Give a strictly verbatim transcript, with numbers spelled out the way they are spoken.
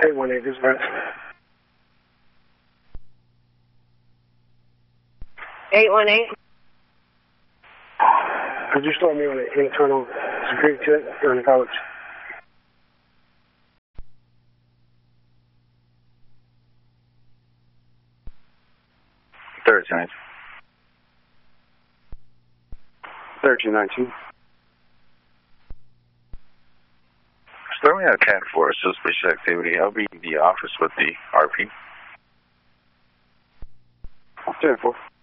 eight one eight, this is Brent. eight one eight. Could you start me on an internal security check during the college? thirteen nineteen. thirteen nineteen. Start me out cat for suspicious activity. I'll be in the office with the R P. ten four.